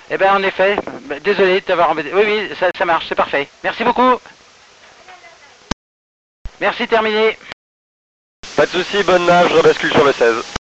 Eh ben en effet, désolé de t'avoir embêté. Oui, oui, ça marche, c'est parfait. Merci beaucoup. Merci, terminé. Pas de soucis, bonne nage, je rebascule sur le 16.